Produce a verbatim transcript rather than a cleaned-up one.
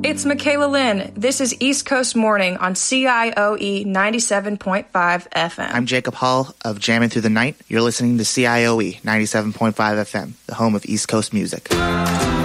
It's Michaela Lynn. This is East Coast Morning on C I O E ninety-seven point five F M. I'm Jacob Hall of Jamming Through the Night. You're listening to C I O E ninety-seven point five F M, the home of East Coast music.